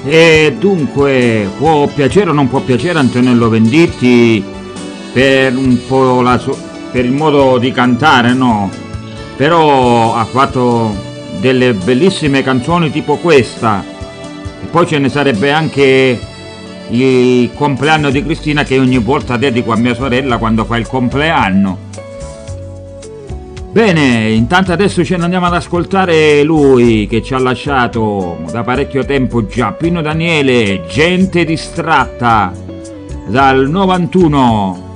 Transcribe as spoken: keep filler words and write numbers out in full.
E dunque, può piacere o non può piacere Antonello Venditti per un po' la sua, per il modo di cantare, no? Però ha fatto delle bellissime canzoni tipo questa. E poi ce ne sarebbe anche il compleanno di Cristina, che ogni volta dedico a mia sorella quando fa il compleanno. Bene, intanto adesso ce ne andiamo ad ascoltare lui che ci ha lasciato da parecchio tempo già, Pino Daniele, Gente distratta, dal novantuno.